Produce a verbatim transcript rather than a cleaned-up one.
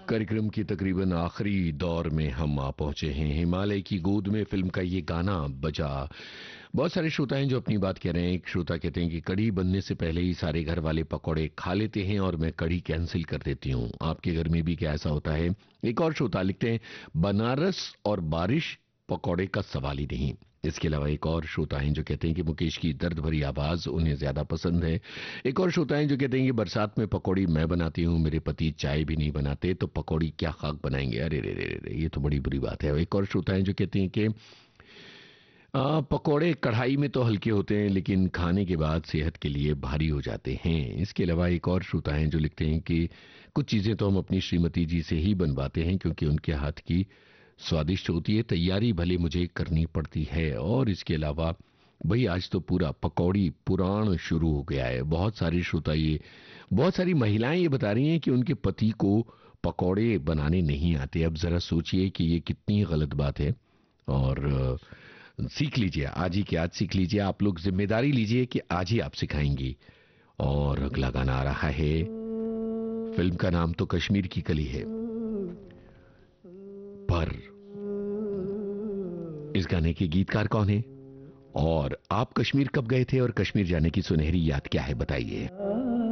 कार्यक्रम की तकरीबन आखिरी दौर में हम आ पहुंचे हैं। हिमालय की गोद में फिल्म का ये गाना बजा। बहुत सारे श्रोता हैं जो अपनी बात कह रहे हैं। एक श्रोता कहते हैं कि कड़ी बनने से पहले ही सारे घर वाले पकौड़े खा लेते हैं और मैं कड़ी कैंसिल कर देती हूँ। आपके घर में भी क्या ऐसा होता है? एक और श्रोता लिखते हैं, बनारस और बारिश पकौड़े का सवाल ही नहीं। इसके अलावा एक और श्रोता हैं जो कहते हैं कि मुकेश की दर्द भरी आवाज उन्हें ज्यादा पसंद है। एक और श्रोता हैं जो कहते हैं कि बरसात में पकौड़ी मैं बनाती हूँ, मेरे पति चाय भी नहीं बनाते, तो पकौड़ी क्या खाक बनाएंगे। अरे रे रे रे, ये तो बड़ी बुरी बात है। एक और श्रोता हैं जो कहते हैं कि आ, पकौड़े कढ़ाई में तो हल्के होते हैं लेकिन खाने के बाद सेहत के लिए भारी हो जाते हैं। इसके अलावा एक और श्रोता हैं जो लिखते हैं कि कुछ चीजें तो हम अपनी श्रीमती जी से ही बनवाते हैं क्योंकि उनके हाथ की स्वादिष्ट होती है, तैयारी भले मुझे करनी पड़ती है। और इसके अलावा भाई आज तो पूरा पकौड़ी पुराण शुरू हो गया है। बहुत सारे श्रोता ये बहुत सारी महिलाएं ये बता रही हैं कि उनके पति को पकौड़े बनाने नहीं आते। अब जरा सोचिए कि ये कितनी गलत बात है। और अ, सीख लीजिए, आज ही के आज सीख लीजिए। आप लोग जिम्मेदारी लीजिए कि आज ही आप सिखाएंगी। और अगला गाना आ रहा है, फिल्म का नाम तो कश्मीर की कली है, पर इस गाने के गीतकार कौन है और आप कश्मीर कब गए थे और कश्मीर जाने की सुनहरी याद क्या है, बताइए।